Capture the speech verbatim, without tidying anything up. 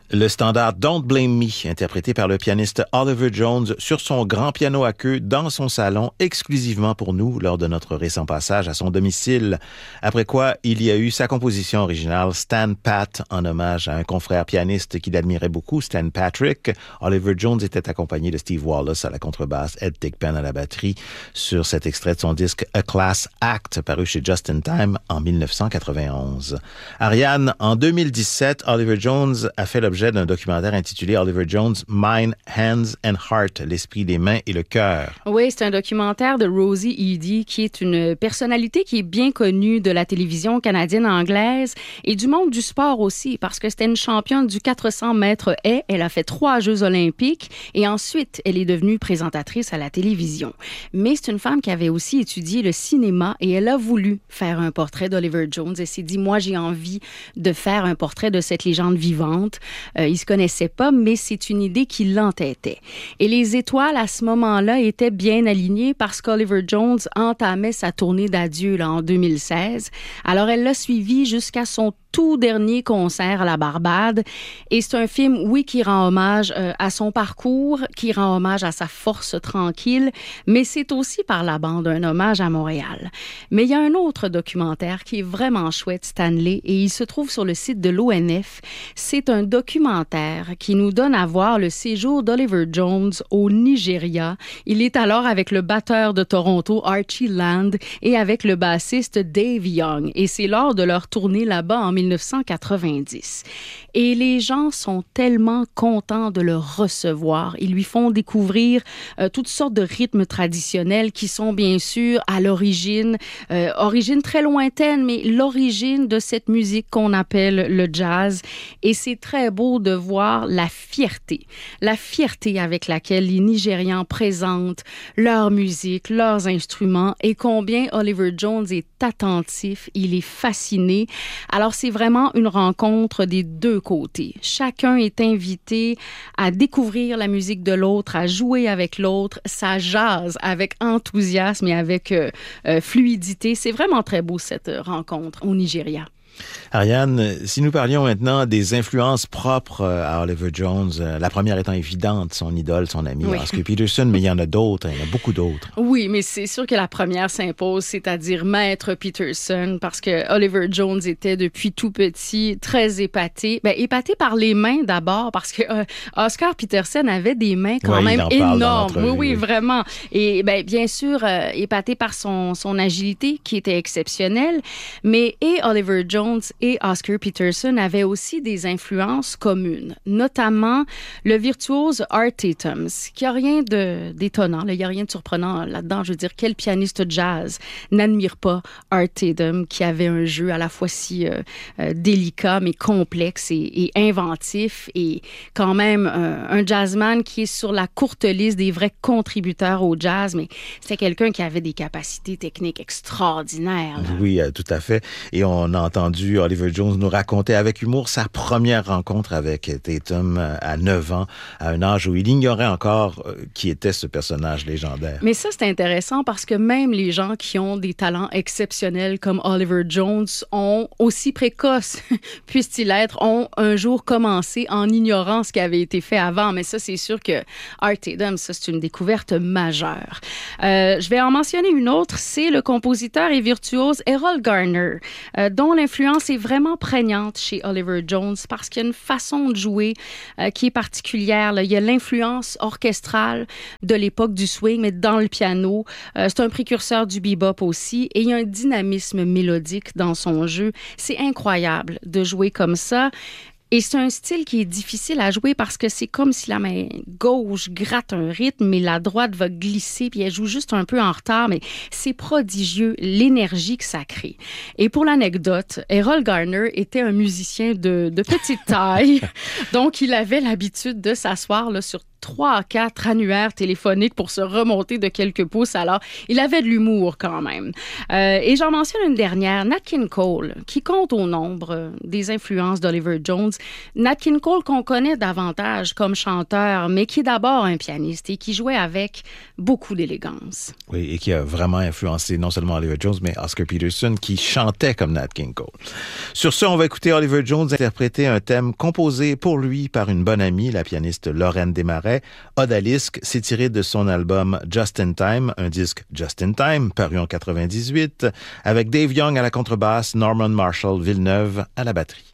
Le standard Don't Blame Me, interprété par le pianiste Oliver Jones sur son grand piano à queue dans son salon, exclusivement pour nous lors de notre récent passage à son domicile. Après quoi, il y a eu sa composition originale Stan Pat, en hommage à un confrère pianiste qu'il admirait beaucoup, Stan Patrick. Oliver Jones était accompagné de Steve Wallace à la contrebasse, Ed Thigpen à la batterie, sur cet extrait de son disque A Class Act, paru chez Just in Time en dix-neuf cent quatre-vingt-onze. Ariane, en deux mille dix-sept, Oliver Jones a fait l'objet d'un documentaire intitulé Oliver Jones, Mind, Hands and Heart, l'esprit des mains et le cœur. Oui, c'est un documentaire de Rosie Edie, qui est une personnalité qui est bien connue de la télévision canadienne anglaise et du monde du sport aussi, parce que c'était une championne du quatre cents mètres haies. Elle a fait trois Jeux olympiques et ensuite, elle est devenue présentatrice à la télévision. Mais c'est une femme qui avait aussi étudié le cinéma et elle a voulu faire un portrait d'Oliver Jones. Elle s'est dit, moi, j'ai envie de faire un portrait de cette légende vivante. Euh, ils se connaissaient pas, mais c'est une idée qui l'entêtait. Et les étoiles, à ce moment-là, étaient bien alignées parce qu'Oliver Jones entamait sa tournée d'adieu là, en deux mille seize. Alors, elle l'a suivi jusqu'à son tout dernier concert à la Barbade. Et c'est un film, oui, qui rend hommage euh, à son parcours, qui rend hommage à sa force tranquille, mais c'est aussi par la bande un hommage à Montréal. Mais il y a un autre documentaire qui est vraiment chouette, Stanley, et il se trouve sur le site de l'O N F. C'est un documentaire qui nous donne à voir le séjour d'Oliver Jones au Nigeria. Il est alors avec le batteur de Toronto, Archie Land, et avec le bassiste Dave Young. Et c'est lors de leur tournée là-bas en dix-neuf cent quatre-vingt-dix. Et les gens sont tellement contents de le recevoir. Ils lui font découvrir euh, toutes sortes de rythmes traditionnels qui sont bien sûr à l'origine, euh, origine très lointaine, mais l'origine de cette musique qu'on appelle le jazz. Et c'est très beau de voir la fierté, la fierté avec laquelle les Nigérians présentent leur musique, leurs instruments et combien Oliver Jones est attentif, il est fasciné. Alors, c'est vraiment une rencontre des deux côtés. Chacun est invité à découvrir la musique de l'autre, à jouer avec l'autre. Ça jase avec enthousiasme et avec euh, euh, fluidité. C'est vraiment très beau, cette rencontre au Nigeria. Ariane, si nous parlions maintenant des influences propres à Oliver Jones, la première étant évidente, son idole, son ami, oui. Oscar Peterson, mais il y en a d'autres, il y en a beaucoup d'autres. Oui, mais c'est sûr que la première s'impose, c'est-à-dire Maître Peterson, parce que Oliver Jones était depuis tout petit très épaté. Ben, épaté par les mains d'abord, parce que euh, Oscar Peterson avait des mains quand oui, même énormes. Oui, oui, oui, vraiment. Et ben, bien sûr, euh, épaté par son, son agilité qui était exceptionnelle, mais et Oliver Jones et Oscar Peterson avaient aussi des influences communes, notamment le virtuose Art Tatum, qui a rien de d'étonnant, il n'y a rien de surprenant là-dedans. Je veux dire, quel pianiste jazz n'admire pas Art Tatum, qui avait un jeu à la fois si euh, euh, délicat, mais complexe et, et inventif, et quand même euh, un jazzman qui est sur la courte liste des vrais contributeurs au jazz, mais c'est quelqu'un qui avait des capacités techniques extraordinaires. Là. Oui, euh, tout à fait. Et on a entendu Oliver Jones nous racontait avec humour sa première rencontre avec Tatum à neuf ans, à un âge où il ignorait encore qui était ce personnage légendaire. Mais ça, c'est intéressant parce que même les gens qui ont des talents exceptionnels comme Oliver Jones ont, aussi précoces puissent-ils être, ont un jour commencé en ignorant ce qui avait été fait avant. Mais ça, c'est sûr que Art Tatum, ça, c'est une découverte majeure. Euh, je vais en mentionner une autre, c'est le compositeur et virtuose Errol Garner, euh, dont l'influence est vraiment prégnante chez Oliver Jones parce qu'il y a une façon de jouer euh, qui est particulière. Là. Il y a l'influence orchestrale de l'époque du swing, mais dans le piano. Euh, c'est un précurseur du bebop aussi. Et il y a un dynamisme mélodique dans son jeu. C'est incroyable de jouer comme ça. Et c'est un style qui est difficile à jouer parce que c'est comme si la main gauche gratte un rythme, mais la droite va glisser, puis elle joue juste un peu en retard, mais c'est prodigieux, l'énergie que ça crée. Et pour l'anecdote, Errol Garner était un musicien de, de petite taille, donc il avait l'habitude de s'asseoir là, sur trois à quatre annuaires téléphoniques pour se remonter de quelques pouces. Alors, il avait de l'humour quand même. Euh, et j'en mentionne une dernière, Nat King Cole, qui compte au nombre des influences d'Oliver Jones. Nat King Cole qu'on connaît davantage comme chanteur, mais qui est d'abord un pianiste et qui jouait avec beaucoup d'élégance. Oui, et qui a vraiment influencé non seulement Oliver Jones, mais Oscar Peterson, qui chantait comme Nat King Cole. Sur ce, on va écouter Oliver Jones interpréter un thème composé pour lui par une bonne amie, la pianiste Lorraine Desmarais. Odalisque, c'est tiré de son album Just in Time, un disque Just in Time, paru en quatre-vingt-dix-huit, avec Dave Young à la contrebasse, Norman Marshall Villeneuve à la batterie.